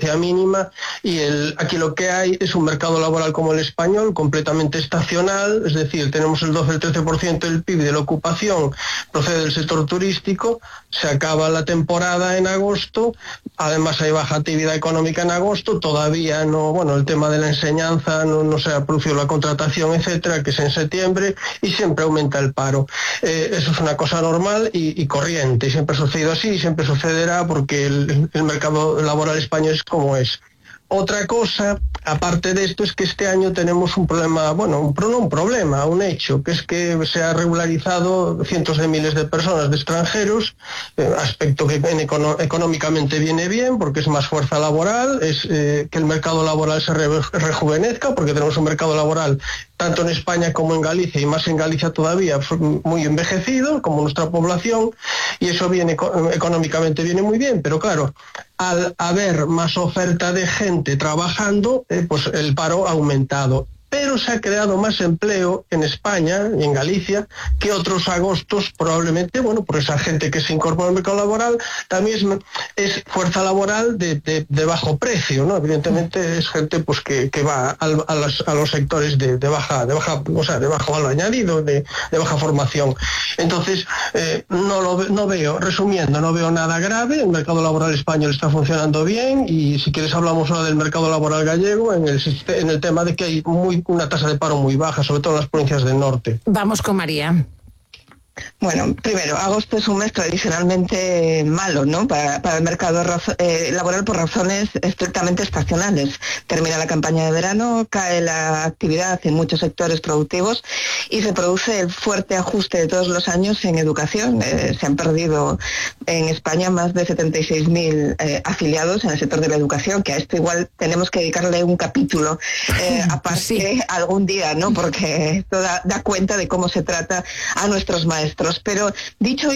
referencia mínima, y aquí lo que hay es un mercado laboral como el español, completamente estacional, es decir, tenemos el 12-13% del PIB de la ocupación procede del sector turístico, se acaba la temporada en agosto, además hay baja actividad económica en agosto, todavía no, bueno, el tema de la enseñanza no se ha producido la contratación, etcétera, que es en septiembre, y siempre aumenta el paro. Eso es una cosa normal y corriente, y siempre ha sucedido así, y siempre sucederá porque el mercado laboral español es como es. Otra cosa, aparte de esto, es que este año tenemos un problema, un hecho, que es que se ha regularizado cientos de miles de personas, de extranjeros, aspecto que económicamente viene bien, porque es más fuerza laboral, es que el mercado laboral se rejuvenezca, porque tenemos un mercado laboral tanto en España como en Galicia, y más en Galicia todavía, muy envejecido, como nuestra población, y eso económicamente viene muy bien, pero claro, al haber más oferta de gente trabajando, pues el paro ha aumentado. Pero se ha creado más empleo en España y en Galicia que otros agostos, probablemente, bueno, por esa gente que se incorpora al mercado laboral, también es fuerza laboral de bajo precio, ¿no? Evidentemente es gente pues que va a los sectores de bajo valor añadido, de baja formación. Entonces, no veo nada grave, el mercado laboral español está funcionando bien, y si quieres hablamos ahora del mercado laboral gallego, en el tema de que hay una tasa de paro muy baja, sobre todo en las provincias del norte. Vamos con María. Bueno, primero, agosto es un mes tradicionalmente malo, ¿no? Para el mercado laboral por razones estrictamente estacionales. Termina la campaña de verano, cae la actividad en muchos sectores productivos y se produce el fuerte ajuste de todos los años en educación. Se han perdido en España más de 76.000 afiliados en el sector de la educación, que a esto igual tenemos que dedicarle un capítulo aparte sí, algún día, ¿no? Porque esto da cuenta de cómo se trata a nuestros maestros. Pero dicho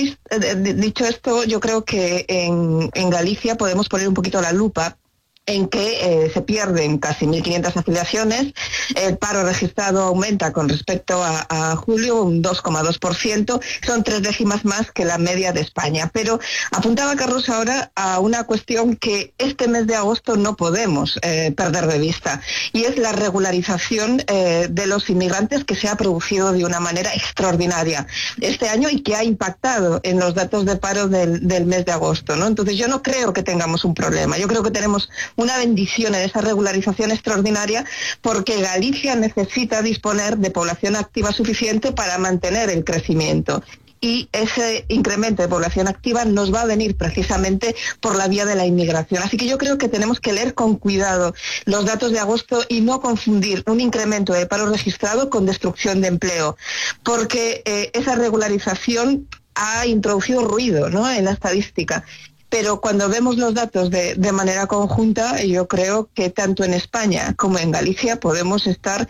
esto, yo creo que en Galicia podemos poner un poquito la lupa en que se pierden casi 1.500 afiliaciones, el paro registrado aumenta con respecto a julio un 2,2%, son 3 décimas más que la media de España. Pero apuntaba Carlos ahora a una cuestión que este mes de agosto no podemos perder de vista, y es la regularización de los inmigrantes que se ha producido de una manera extraordinaria este año y que ha impactado en los datos de paro del mes de agosto, ¿no? Entonces yo no creo que tengamos un problema, yo creo que tenemos una bendición en esa regularización extraordinaria, porque Galicia necesita disponer de población activa suficiente para mantener el crecimiento. Y ese incremento de población activa nos va a venir precisamente por la vía de la inmigración. Así que yo creo que tenemos que leer con cuidado los datos de agosto y no confundir un incremento de paro registrado con destrucción de empleo, porque esa regularización ha introducido ruido, ¿no?, en la estadística. Pero cuando vemos los datos de manera conjunta, yo creo que tanto en España como en Galicia podemos estar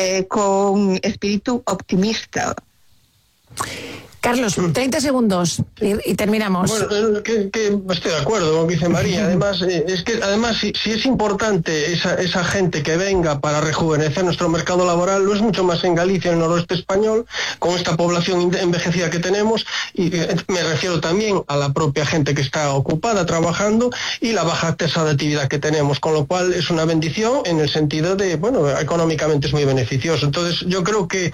con espíritu optimista. Carlos, 30 segundos y terminamos. Bueno, que estoy de acuerdo con lo que dice María. Además, si es importante esa gente que venga para rejuvenecer nuestro mercado laboral, lo es mucho más en Galicia, en el noroeste español, con esta población envejecida que tenemos, y me refiero también a la propia gente que está ocupada, trabajando, y la baja tasa de actividad que tenemos, con lo cual es una bendición en el sentido de, bueno, económicamente es muy beneficioso. Entonces, yo creo que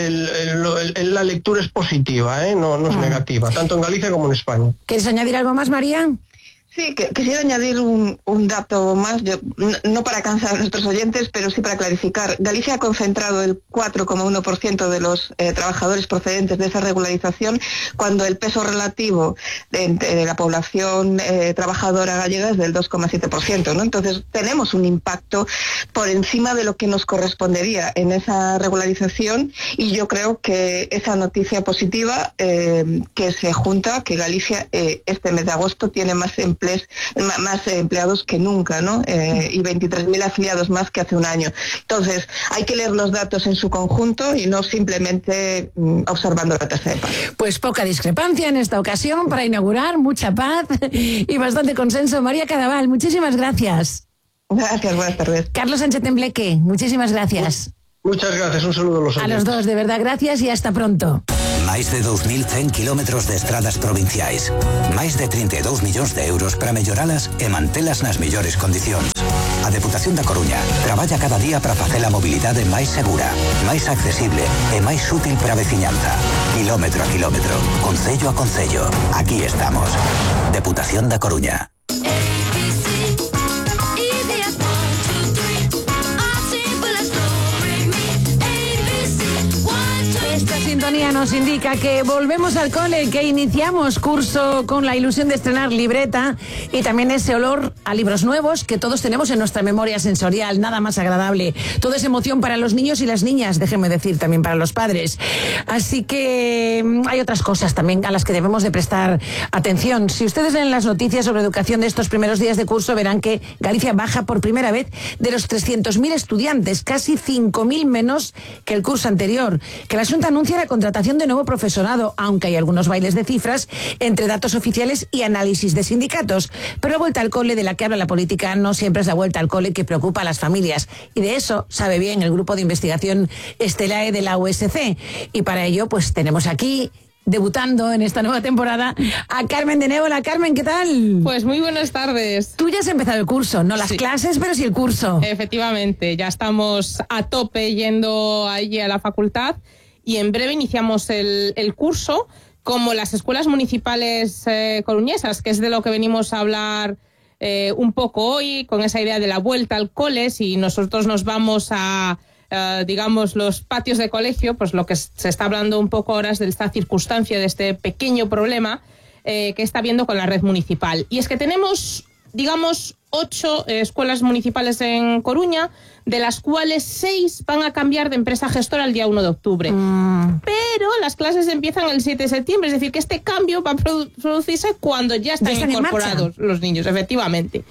la lectura es positiva, no es negativa, tanto en Galicia como en España. ¿Quieres añadir algo más, María? Sí, quisiera añadir un dato más, no para cansar a nuestros oyentes, pero sí para clarificar. Galicia ha concentrado el 4,1% de los trabajadores procedentes de esa regularización, cuando el peso relativo de la población trabajadora gallega es del 2,7%, ¿no? Entonces tenemos un impacto por encima de lo que nos correspondería en esa regularización, y yo creo que esa noticia positiva que se junta, que Galicia este mes de agosto tiene más empleados que nunca, ¿no? Y 23.000 afiliados más que hace un año. Entonces, hay que leer los datos en su conjunto y no simplemente observando la tasa de paro. Pues poca discrepancia en esta ocasión para inaugurar, mucha paz y bastante consenso. María Cadaval, muchísimas gracias. Gracias, buenas tardes. Carlos Sánchez Tembleque, muchísimas gracias. Muchas gracias, un saludo a los oyentes. A los dos, de verdad, gracias y hasta pronto. Máis de 2.100 kilómetros de estradas provinciais. Máis de 32 millóns de euros para melloralas e mantelas nas mellores condicións. A Deputación da Coruña traballa cada día para facer a mobilidade máis segura, máis accesible e máis útil para a veciñanza. Kilómetro a kilómetro, concello a concello. Aquí estamos. Deputación da Coruña. Esta sintonía nos indica que volvemos al cole, que iniciamos curso con la ilusión de estrenar libreta y también ese olor a libros nuevos que todos tenemos en nuestra memoria sensorial, nada más agradable. Todo es emoción para los niños y las niñas, déjenme decir, también para los padres. Así que hay otras cosas también a las que debemos de prestar atención. Si ustedes leen las noticias sobre educación de estos primeros días de curso, verán que Galicia baja por primera vez de los 300.000 estudiantes, casi 5.000 menos que el curso anterior, que la Junta anuncia la contratación de nuevo profesorado, aunque hay algunos bailes de cifras entre datos oficiales y análisis de sindicatos. Pero la vuelta al cole de la que habla la política no siempre es la vuelta al cole que preocupa a las familias. Y de eso sabe bien el grupo de investigación Estelae de la USC. Y para ello, pues tenemos aquí, debutando en esta nueva temporada, a Carmen de Névola. Carmen, ¿qué tal? Pues muy buenas tardes. Tú ya has empezado el curso, no las clases, pero sí el curso. Efectivamente, ya estamos a tope yendo allí a la facultad y en breve iniciamos el curso, como las escuelas municipales coruñesas, que es de lo que venimos a hablar un poco hoy, con esa idea de la vuelta al cole. Si nosotros nos vamos a digamos, los patios de colegio, pues lo que se está hablando un poco ahora es de esta circunstancia, de este pequeño problema que está habiendo con la red municipal. Y es que tenemos, digamos, 8 escuelas municipales en Coruña, de las cuales 6 van a cambiar de empresa gestora el día 1 de octubre. Pero las clases empiezan el 7 de septiembre, es decir, que este cambio va a producirse cuando ya están incorporados los niños, efectivamente.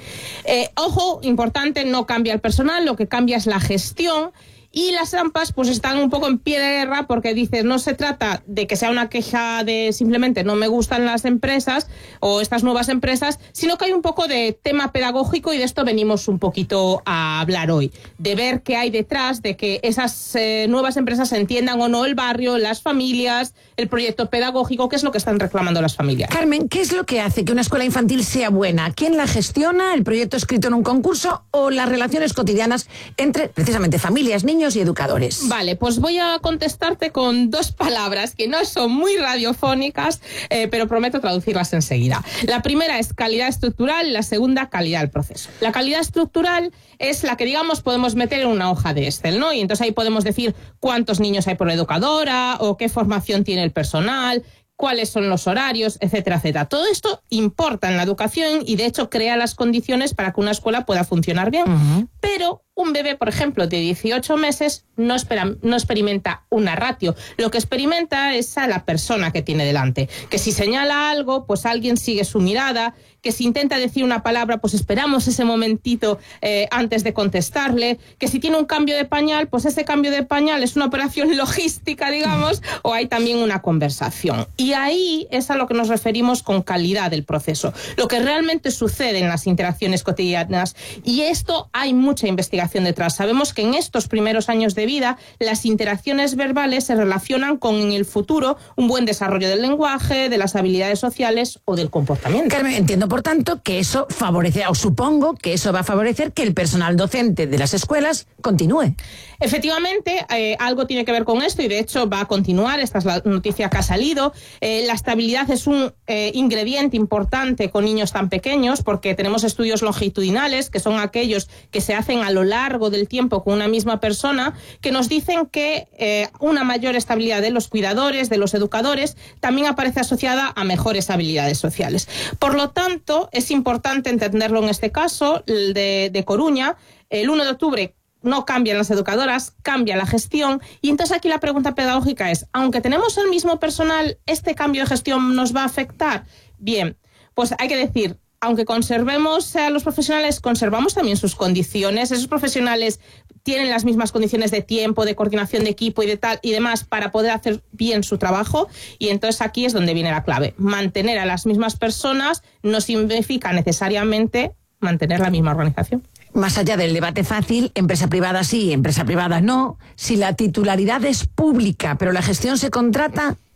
Ojo, importante, no cambia el personal, lo que cambia es la gestión. Y las AMPAs pues están un poco en pie de guerra porque dices, no se trata de que sea una queja de simplemente no me gustan las empresas o estas nuevas empresas, sino que hay un poco de tema pedagógico y de esto venimos un poquito a hablar hoy. De ver qué hay detrás, de que esas nuevas empresas entiendan o no el barrio, las familias, el proyecto pedagógico, qué es lo que están reclamando las familias. Carmen, ¿qué es lo que hace que una escuela infantil sea buena? ¿Quién la gestiona? ¿El proyecto escrito en un concurso o las relaciones cotidianas entre precisamente familias, niños y educadores? Vale, pues voy a contestarte con 2 palabras que no son muy radiofónicas, pero prometo traducirlas enseguida. La primera es calidad estructural y la segunda calidad del proceso. La calidad estructural es la que, digamos, podemos meter en una hoja de Excel, ¿no? Y entonces ahí podemos decir cuántos niños hay por educadora o qué formación tiene el personal, cuáles son los horarios, etcétera, etcétera. Todo esto importa en la educación y, de hecho, crea las condiciones para que una escuela pueda funcionar bien. Pero un bebé, por ejemplo, de 18 meses no experimenta una ratio. Lo que experimenta es a la persona que tiene delante. Que si señala algo, pues alguien sigue su mirada. Que si intenta decir una palabra, pues esperamos ese momentito antes de contestarle. Que si tiene un cambio de pañal, pues ese cambio de pañal es una operación logística, digamos, o hay también una conversación. Y ahí es a lo que nos referimos con calidad del proceso. Lo que realmente sucede en las interacciones cotidianas. Y esto hay mucha investigación detrás. Sabemos que en estos primeros años de vida las interacciones verbales se relacionan con, en el futuro, un buen desarrollo del lenguaje, de las habilidades sociales o del comportamiento. Carmen, entiendo por tanto que eso favorecerá, o supongo que eso va a favorecer que el personal docente de las escuelas continúe. Efectivamente, algo tiene que ver con esto y de hecho va a continuar. Esta es la noticia que ha salido. La estabilidad es un ingrediente importante con niños tan pequeños porque tenemos estudios longitudinales, que son aquellos que se hacen a lo largo del tiempo con una misma persona, que nos dicen que una mayor estabilidad de los cuidadores, de los educadores, también aparece asociada a mejores habilidades sociales. Por lo tanto, es importante entenderlo en este caso, el de Coruña. El 1 de octubre no cambian las educadoras, cambia la gestión. Y entonces aquí la pregunta pedagógica es, aunque tenemos el mismo personal, ¿este cambio de gestión nos va a afectar? Bien, pues hay que decir, aunque conservemos a los profesionales, conservamos también sus condiciones. Esos profesionales tienen las mismas condiciones de tiempo, de coordinación de equipo y de tal y demás para poder hacer bien su trabajo. Y entonces aquí es donde viene la clave. Mantener a las mismas personas no significa necesariamente mantener la misma organización. Más allá del debate fácil, empresa privada sí, empresa privada no, si la titularidad es pública, pero la gestión se contrata,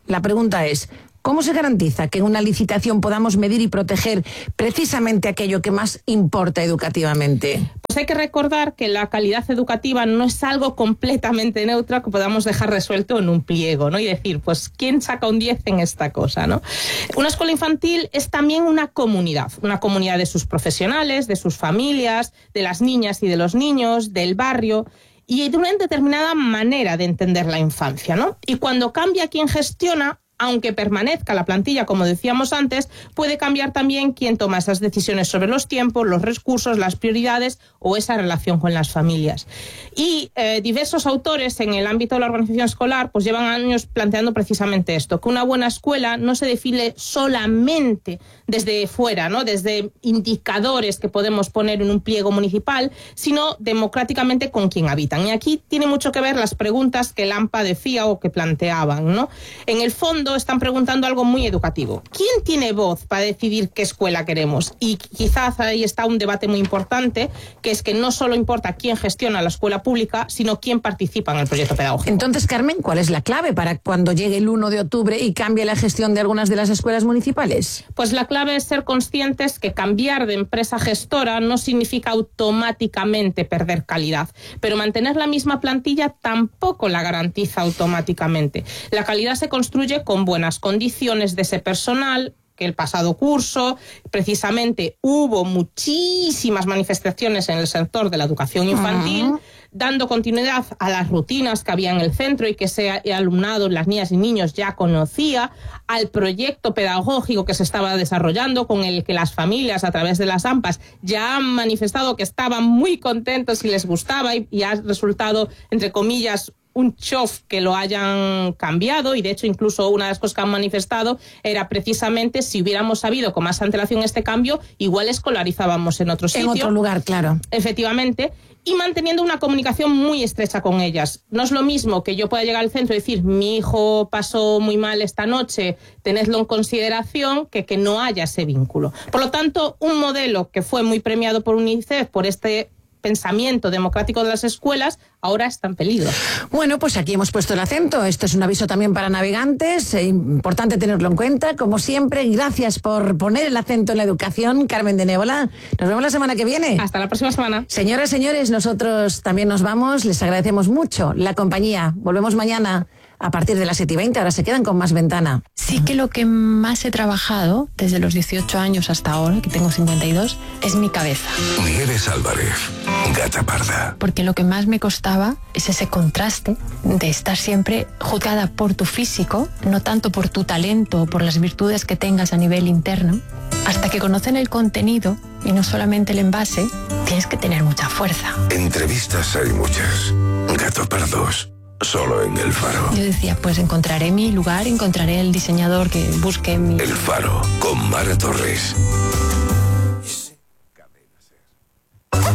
La pregunta es, ¿cómo se garantiza que en una licitación podamos medir y proteger precisamente aquello que más importa educativamente? Pues hay que recordar que la calidad educativa no es algo completamente neutro que podamos dejar resuelto en un pliego, ¿no? Y decir, pues, ¿quién saca un 10 en esta cosa, ¿no? Una escuela infantil es también una comunidad de sus profesionales, de sus familias, de las niñas y de los niños, del barrio, y de una determinada manera de entender la infancia, ¿no? Y cuando cambia quien gestiona, aunque permanezca la plantilla, como decíamos antes, puede cambiar también quién toma esas decisiones sobre los tiempos, los recursos, las prioridades o esa relación con las familias. Y diversos autores en el ámbito de la organización escolar pues llevan años planteando precisamente esto, que una buena escuela no se define solamente desde fuera, ¿no? Desde indicadores que podemos poner en un pliego municipal, sino democráticamente con quien habitan. Y aquí tiene mucho que ver las preguntas que Lampa decía o que planteaban, ¿no? En el fondo están preguntando algo muy educativo. ¿Quién tiene voz para decidir qué escuela queremos? Y quizás ahí está un debate muy importante, que es que no solo importa quién gestiona la escuela pública, sino quién participa en el proyecto pedagógico. Entonces, Carmen, ¿cuál es la clave para cuando llegue el 1 de octubre y cambie la gestión de algunas de las escuelas municipales? Pues la clave es ser conscientes que cambiar de empresa gestora no significa automáticamente perder calidad, pero mantener la misma plantilla tampoco la garantiza automáticamente. La calidad se construye con buenas condiciones de ese personal, que el pasado curso precisamente hubo muchísimas manifestaciones en el sector de la educación infantil, dando continuidad a las rutinas que había en el centro y que ese alumnado, las niñas y niños ya conocía, al proyecto pedagógico que se estaba desarrollando, con el que las familias a través de las AMPAs ya han manifestado que estaban muy contentos y les gustaba y ha resultado, entre comillas, un chof que lo hayan cambiado, y de hecho incluso una de las cosas que han manifestado era precisamente si hubiéramos sabido con más antelación este cambio, igual escolarizábamos en otro sitio. En otro lugar, claro. Efectivamente, y manteniendo una comunicación muy estrecha con ellas. No es lo mismo que yo pueda llegar al centro y decir, mi hijo pasó muy mal esta noche, tenedlo en consideración, que no haya ese vínculo. Por lo tanto, un modelo que fue muy premiado por UNICEF, por este pensamiento democrático de las escuelas, ahora está en peligro. Bueno, pues aquí hemos puesto el acento. Esto es un aviso también para navegantes. Importante tenerlo en cuenta. Como siempre, gracias por poner el acento en la educación, Carmen de Nébola. Nos vemos la semana que viene. Hasta la próxima semana. Señoras, señores, nosotros también nos vamos. Les agradecemos mucho la compañía. Volvemos mañana a partir de las 7:20. Ahora se quedan con Más Ventana. Sí que lo que más he trabajado desde los 18 años hasta ahora, que tengo 52, es mi cabeza. Nieves Álvarez, Gata Parda. Porque lo que más me costaba es ese contraste de estar siempre juzgada por tu físico, no tanto por tu talento o por las virtudes que tengas a nivel interno. Hasta que conocen el contenido y no solamente el envase, tienes que tener mucha fuerza. Entrevistas hay muchas. Gato Pardos. Solo en El Faro. Yo decía, pues encontraré mi lugar, encontraré el diseñador que busque mi... El Faro, con Mara Torres.